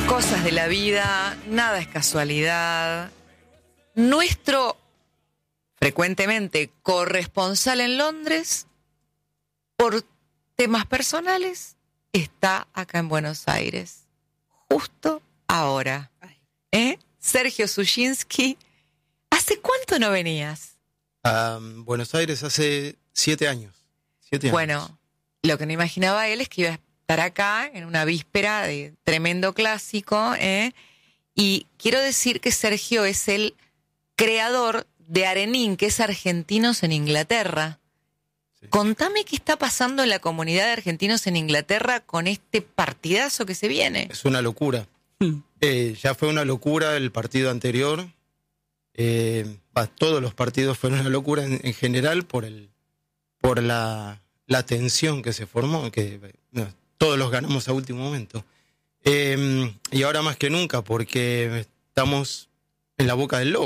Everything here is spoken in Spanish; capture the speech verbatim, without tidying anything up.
Cosas de la vida, nada es casualidad. Nuestro, frecuentemente, corresponsal en Londres, por temas personales, está acá en Buenos Aires, justo ahora. ¿Eh? Sergio Sushinsky, ¿hace cuánto no venías? A um, Buenos Aires hace siete años. Siete años. Bueno, lo que no imaginaba él es que iba a estar acá en una víspera de tremendo clásico, ¿eh? Y quiero decir que Sergio es el creador de Arenín, que es Argentinos en Inglaterra. Sí. Contame qué está pasando en la comunidad de argentinos en Inglaterra con este partidazo que se viene. Es una locura. Mm. Eh, ya fue una locura el partido anterior. Eh, bah, todos los partidos fueron una locura en, en general por el por la, la tensión que se formó, que no, todos los ganamos a último momento. Eh, y ahora más que nunca, porque estamos en la boca del lobo.